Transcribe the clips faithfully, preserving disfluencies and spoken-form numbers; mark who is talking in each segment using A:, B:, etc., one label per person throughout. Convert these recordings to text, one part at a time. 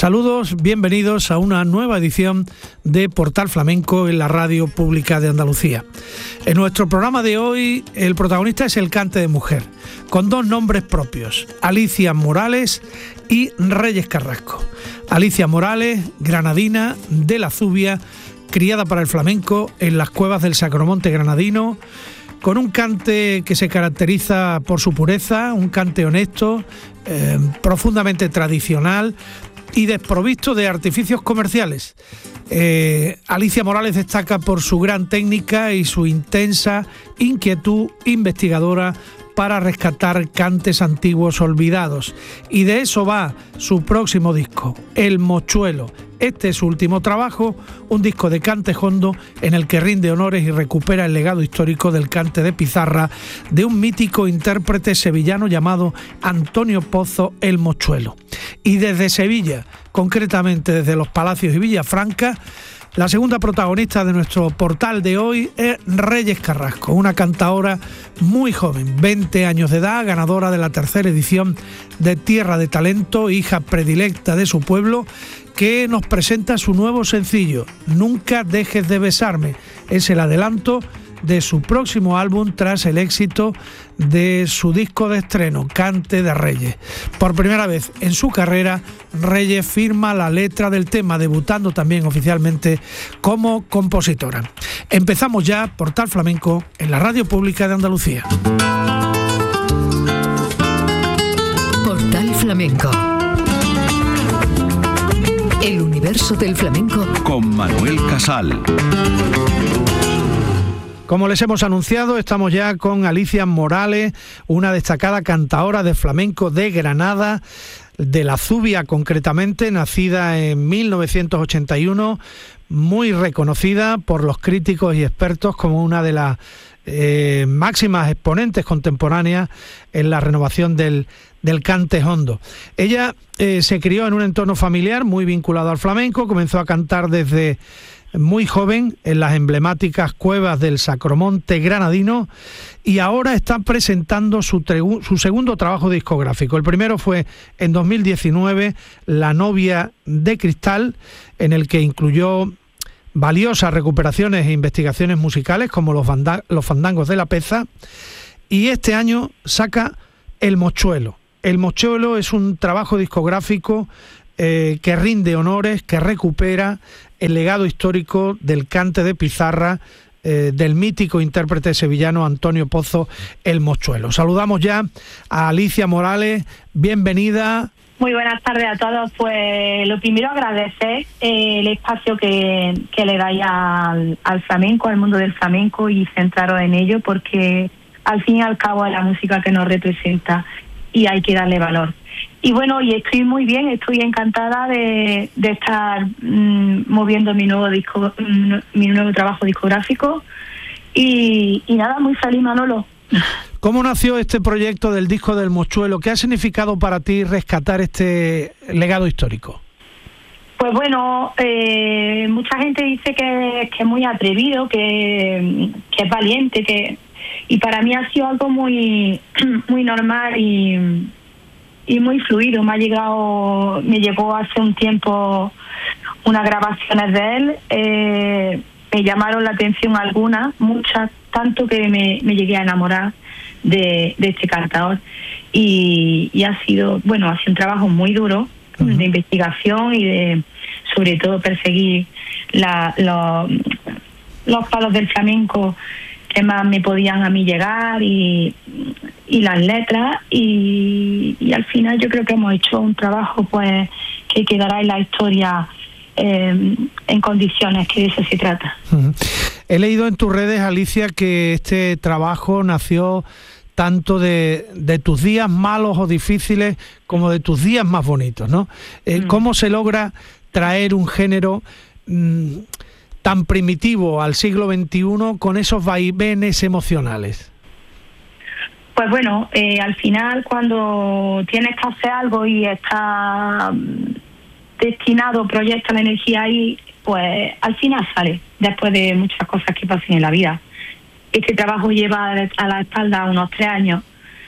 A: Saludos, bienvenidos a una nueva edición de Portal Flamenco en la Radio Pública de Andalucía. En nuestro programa de hoy, el protagonista es el cante de mujer, con dos nombres propios, Alicia Morales y Reyes Carrasco. Alicia Morales, granadina de la Zubia, criada para el flamenco en las cuevas del Sacromonte granadino, con un cante que se caracteriza por su pureza, un cante honesto, eh, profundamente tradicional y desprovisto de artificios comerciales. Eh, Alicia Morales destaca por su gran técnica y su intensa inquietud investigadora para rescatar cantes antiguos olvidados. Y de eso va su próximo disco, El Mochuelo. Este es su último trabajo, un disco de cante hondo en el que rinde honores y recupera el legado histórico del cante de pizarra de un mítico intérprete sevillano llamado Antonio Pozo El Mochuelo. Y desde Sevilla, concretamente desde Los Palacios y Villafranca, la segunda protagonista de nuestro portal de hoy es Reyes Carrasco, una cantaora muy joven, veinte años de edad, ganadora de la tercera edición de Tierra de Talento, hija predilecta de su pueblo, que nos presenta su nuevo sencillo, Nunca dejes de besarme. Es el adelanto de su próximo álbum tras el éxito de su disco de estreno, Cante de Reyes. Por primera vez en su carrera, Reyes firma la letra del tema, debutando también oficialmente como compositora. Empezamos ya Portal Flamenco en la Radio Pública de Andalucía.
B: Portal Flamenco. El universo del flamenco
C: con Manuel Casal.
A: Como les hemos anunciado, estamos ya con Alicia Morales, una destacada cantaora de flamenco de Granada, de la Zubia concretamente, nacida en mil novecientos ochenta y uno, muy reconocida por los críticos y expertos como una de las eh, máximas exponentes contemporáneas en la renovación del, del cante hondo. Ella eh, se crió en un entorno familiar muy vinculado al flamenco, comenzó a cantar desde muy joven en las emblemáticas cuevas del Sacromonte granadino y ahora está presentando su, tregu- su segundo trabajo discográfico. El primero fue en dos mil diecinueve, La novia de cristal, en el que incluyó valiosas recuperaciones e investigaciones musicales como los, banda- los fandangos de la Peza, y este año saca El Mochuelo. El Mochuelo es un trabajo discográfico eh, que rinde honores, que recupera el legado histórico del cante de pizarra eh, del mítico intérprete sevillano Antonio Pozo El Mochuelo. Saludamos ya a Alicia Morales, bienvenida.
D: Muy buenas tardes a todos. Pues lo primero agradecer eh, el espacio que, que le dais al, al flamenco, al mundo del flamenco, y centraros en ello, porque al fin y al cabo es la música que nos representa y hay que darle valor. Y bueno, y estoy muy bien, estoy encantada de, de estar mmm, moviendo mi nuevo disco, mmm, mi nuevo trabajo discográfico y, y nada, muy feliz, Manolo.
A: ¿Cómo nació este proyecto del disco del Mochuelo? ¿Qué ha significado para ti rescatar este legado histórico?
D: Pues bueno, eh, mucha gente dice que, que es muy atrevido, que, que es valiente, que y para mí ha sido algo muy, muy normal y y muy fluido. Me ha llegado, me llegó hace un tiempo unas grabaciones de él, eh, me llamaron la atención algunas, muchas, tanto que me, me llegué a enamorar de, de este cantador y, y ha sido, bueno, ha sido un trabajo muy duro uh-huh. de investigación y de, sobre todo, perseguir la, lo, los palos del flamenco que más me podían a mí llegar y, y las letras y, y al final yo creo que hemos hecho un trabajo pues que quedará en la historia eh, en condiciones, que de eso se trata.
A: Uh-huh. He leído en tus redes, Alicia, que este trabajo nació tanto de, de tus días malos o difíciles como de tus días más bonitos, ¿no? Eh, uh-huh. ¿Cómo se logra traer un género mmm, tan primitivo al siglo veintiuno con esos vaivenes emocionales?
D: Pues bueno, eh, al final cuando tienes que hacer algo y está destinado, proyecta la energía ahí, pues al final sale, después de muchas cosas que pasan en la vida. Este trabajo lleva a la espalda unos tres años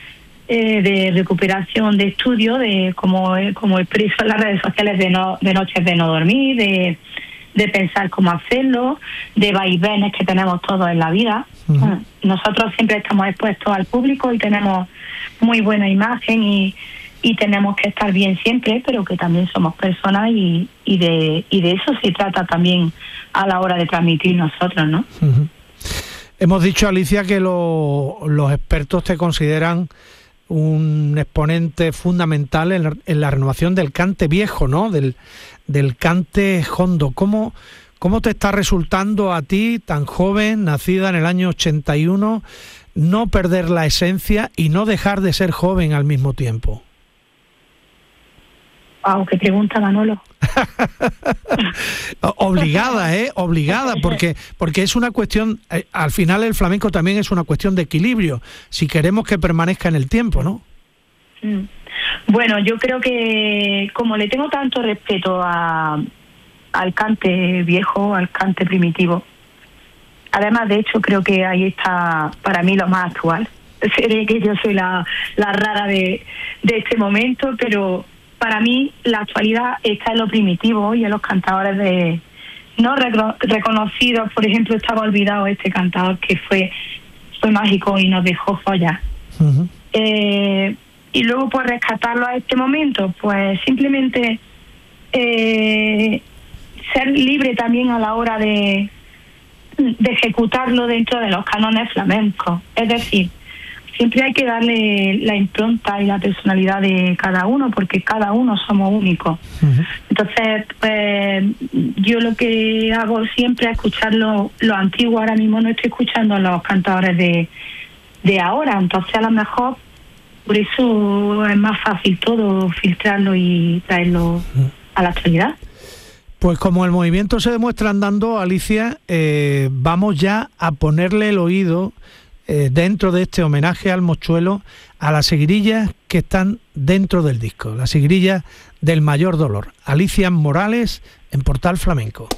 D: eh, de recuperación de estudio, de como, como expreso en las redes sociales, de, no, de noches de no dormir, de, de pensar cómo hacerlo, de vaivenes que tenemos todos en la vida. Uh-huh. Nosotros siempre estamos expuestos al público y tenemos muy buena imagen y, y tenemos que estar bien siempre, pero que también somos personas y, y, de, y de eso se trata también a la hora de transmitir nosotros, ¿no?
A: Uh-huh. Hemos dicho, Alicia, que lo, los expertos te consideran un exponente fundamental en la, en la renovación del cante viejo, ¿no? Del, del cante jondo. ¿Cómo, ¿Cómo te está resultando a ti, tan joven, nacida en el año ochenta y uno, no perder la esencia y no dejar de ser joven al mismo tiempo?
D: Wow, qué pregunta, Manolo.
A: Obligada, ¿eh? Obligada, porque porque es una cuestión, eh, al final el flamenco también es una cuestión de equilibrio, si queremos que permanezca en el tiempo, ¿no?
D: Mm. Bueno, yo creo que como le tengo tanto respeto a, al cante viejo, al cante primitivo, además, de hecho, creo que ahí está para mí lo más actual. Seré que yo soy la, la rara de, de este momento, pero para mí la actualidad está en lo primitivo y en los cantadores de no rec- reconocidos. Por ejemplo, estaba olvidado este cantador que fue fue mágico y nos dejó joyas. Uh-huh. Eh, y luego, pues, rescatarlo a este momento, pues simplemente eh, ser libre también a la hora de, de ejecutarlo dentro de los cánones flamencos. Es decir, siempre hay que darle la impronta y la personalidad de cada uno, porque cada uno somos únicos. Uh-huh. Entonces, pues, yo lo que hago siempre es escuchar lo, lo antiguo. Ahora mismo no estoy escuchando a los cantadores de, de ahora, entonces a lo mejor por eso es más fácil todo filtrarlo y traerlo uh-huh. a la actualidad.
A: Pues como el movimiento se demuestra andando, Alicia, eh, vamos ya a ponerle el oído Eh, dentro de este homenaje al mochuelo a las seguirillas que están dentro del disco, las seguirillas del mayor dolor. Alicia Morales en Portal Flamenco.